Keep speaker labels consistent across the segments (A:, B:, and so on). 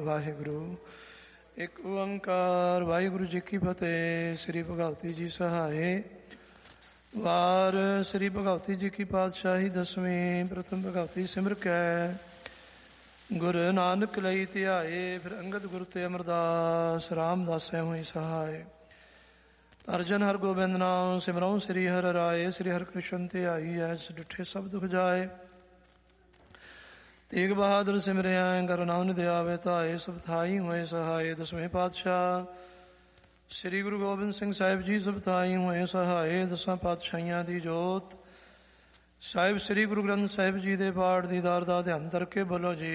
A: ਵਾਹਿਗੁਰੂ। ਇੱਕ ਓੰਕਾਰ ਵਾਹਿਗੁਰੂ ਜੀ ਕੀ ਫਤਿਹ। ਸ੍ਰੀ ਭਗਵਤੀ ਜੀ ਸਹਾਏ। ਵਾਰ ਸ੍ਰੀ ਭਗਵਤੀ ਜੀ ਕੀ ਪਾਤਸ਼ਾਹੀ ਦਸਵੀਂ। ਪ੍ਰਥਮ ਭਗਵਤੀ ਸਿਮਰ ਕੈ ਗੁਰੂ ਨਾਨਕ ਲਈ ਧਿਆਏ। ਫਿਰ ਅੰਗਦ ਗੁਰੂ ਤੇ ਅਮਰਦਾਸ ਰਾਮਦਾਸੈ ਹੋਈ ਸਹਾਏ। ਅਰਜਨ ਹਰ ਗੋਬਿੰਦ ਨਾਮ ਸਿਮਰਉ ਸ੍ਰੀ ਹਰਿ ਰਾਏ। ਸ੍ਰੀ ਹਰਿ ਕ੍ਰਿਸ਼ਨ ਧਿਆਈ ਐਸ ਡਿਠੇ ਸਭ ਦੁਖ ਜਾਏ। ਤੇਗ ਬਹਾਦਰ ਸਿਮਰਿਆ ਗੁਰੂ ਨਾਨਕ ਆਵੇ ਧਾਏ। ਸਭ ਥਾਈ ਹੋਏ ਸਹਾਏ। ਦਸਵੇਂ ਪਾਤਸ਼ਾਹ ਸ੍ਰੀ ਗੁਰੂ ਗੋਬਿੰਦ ਸਿੰਘ ਸਾਹਿਬ ਜੀ ਸਭ ਥਾਈ ਹੋਏ ਸਹਾਏ। ਦਸਾਂ ਪਾਤਸ਼ਾਹੀਆਂ ਦੀ ਜੋਤ ਸਾਹਿਬ ਸ੍ਰੀ ਗੁਰੂ ਗ੍ਰੰਥ ਸਾਹਿਬ ਜੀ ਦੇ ਪਾਠ ਦੀ ਦਾਰ ਦਾ ਧਿਆਨ ਕਰਕੇ ਬੋਲੋ ਜੀ।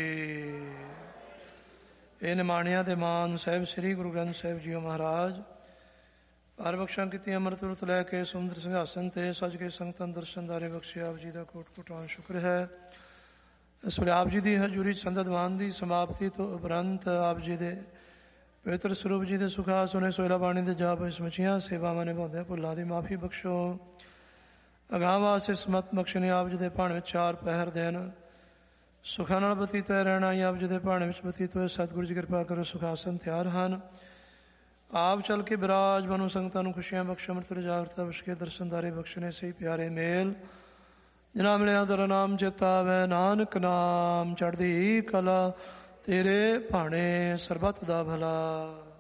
A: ਇਹ ਨਿਮਾਣਿਆਂ ਦੇ ਮਾਨ ਸਾਹਿਬ ਸ੍ਰੀ ਗੁਰੂ ਗ੍ਰੰਥ ਸਾਹਿਬ ਜੀ ਮਹਾਰਾਜ ਹਰ ਬਖਸ਼ਾਂ ਕੀਤੀਆਂ ਅੰਮ੍ਰਿਤ ਵੇਲੇ ਲੈ ਕੇ ਸੁੰਦਰ ਸਿੰਘਾਸਨ ਤੇ ਸੱਜ ਕੇ ਸੰਗਤਾਂ ਦਰਸ਼ਨਦਾਰੇ ਬਖਸ਼ੇ। ਆਪ ਜੀ ਦਾ ਕੋਟ ਕੋਟਾਂ ਸ਼ੁਕਰ ਹੈ। ਇਸ ਵੇਲੇ ਆਪ ਜੀ ਦੀ ਹਜ਼ੂਰੀ ਸੰਗਤ ਮਾਨ ਦੀ ਸਮਾਪਤੀ ਤੋਂ ਉਪਰੰਤ ਆਪ ਜੀ ਦੇ ਪਵਿੱਤਰ ਸਰੂਪ ਜੀ ਦੇ ਸੁਖਾਸਣੇ ਸੋਇਲਾ ਬਾਣੀ ਦੇ ਜਾਪ ਸਮੁੱਚੀਆਂ ਸੇਵਾਵਾਂ ਨਿਭਾਉਂਦੇ ਭੁੱਲਾਂ ਦੀ ਮਾਫੀ ਬਖਸ਼ੋ। ਅਗਾਂਹ ਵਾਸਤੇ ਸਮਤ ਬਖਸ਼ਣੇ। ਆਪ ਜੀ ਦੇ ਭਾਣ ਵਿੱਚ 4 ਪਹਿਰ ਦਿਨ ਸੁਖਾਂ ਨਾਲ ਬਤੀਤ ਹੋਇਆ ਰਹਿਣਾ। ਆਪ ਜੀ ਦੇ ਭਾਣ ਵਿੱਚ ਬਤੀਤ ਹੋਏ ਸਤਿਗੁਰੂ ਜੀ ਕਿਰਪਾ ਕਰੋ। ਸੁਖਾਸਨ ਤਿਆਰ ਹਨ। ਆਪ ਚੱਲ ਕੇ ਬਿਰਾਜਮਾਨ ਸੰਗਤਾਂ ਨੂੰ ਖੁਸ਼ੀਆਂ ਬਖਸ਼ੋ। ਅੰਮ੍ਰਿਤ ਜਾਗਰਤਾ ਬਖਸ਼ ਕੇ ਦਰਸ਼ਨਦਾਰੇ ਬਖਸ਼ਣੇ ਸਹੀ ਪਿਆਰੇ ਮੇਲ ਜਿਨ੍ਹਾਂ ਮਿਲਿਆ ਤੇਰਾ ਨਾਮ ਚੇਤਾਵੈ। ਨਾਨਕ ਨਾਮ ਚੜ੍ਹਦੀ ਕਲਾ ਤੇਰੇ ਭਾਣੇ ਸਰਬੱਤ ਦਾ ਭਲਾ।